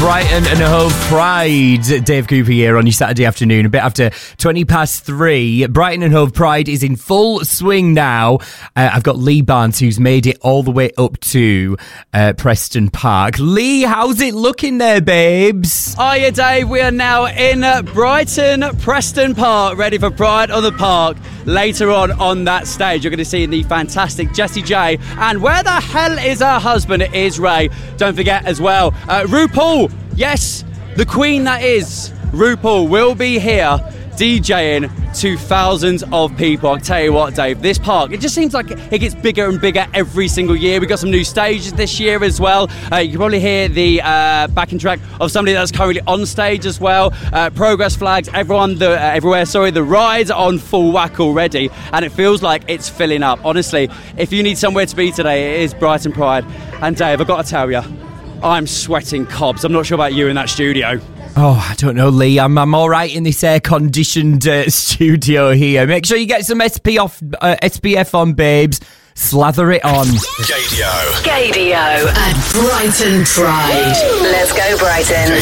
Brighton and Hove Pride. Dave Cooper here on your Saturday afternoon, a bit after 3:20. Brighton and Hove Pride is in full swing now. I've got Lee Barnes, who's made it all the way up to Preston Park. Lee, how's it looking there, babes? Hiya, Dave. We are now in Brighton, Preston Park, ready for Pride on the Park. Later on that stage, you're going to see the fantastic Jessie J. And where the hell is her husband? It is Ray. Don't forget as well, RuPaul. Yes, the queen that is RuPaul will be here DJing to thousands of people. I'll tell you what, Dave, this park, it just seems like it gets bigger and bigger every single year. We've got some new stages this year as well. You can probably hear the backing track of somebody that's currently on stage as well. Progress flags, everywhere. The rides are on full whack already, and it feels like it's filling up. Honestly, if you need somewhere to be today, it is Brighton Pride. And Dave, I've got to tell you, I'm sweating cobs. I'm not sure about you in that studio. Oh, I don't know, Lee. I'm all right in this air-conditioned studio here. Make sure you get some SPF on, babes. Slather it on. Gaydio at Brighton Pride. Let's go, Brighton.